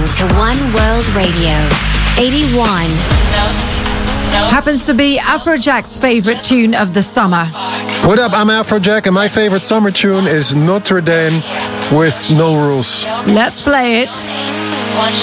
to One World Radio. 81. Happens to be Afrojack's favorite tune of the summer. What up, I'm Afrojack, and my favorite summer tune is Notre Dame with No Rules. Let's play it.